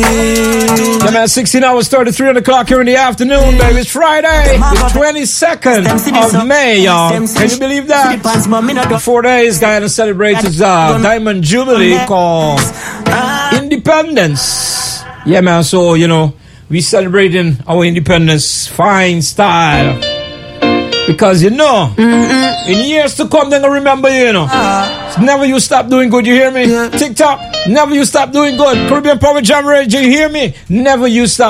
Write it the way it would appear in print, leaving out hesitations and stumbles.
Yeah, man, 16 hours, 33 on the clock here in the afternoon, baby. It's Friday, the 22nd of May, y'all. Can you believe that? 4 days, Guyana celebrates its Diamond Jubilee called Independence. Yeah, man, so, you know, we celebrating our independence fine style. Because, you know, in years to come, they're going to remember you, you know. Never you stop doing good, you hear me? TikTok, never you stop doing good. Caribbean Power Jam Radio, you hear me? Never you stop.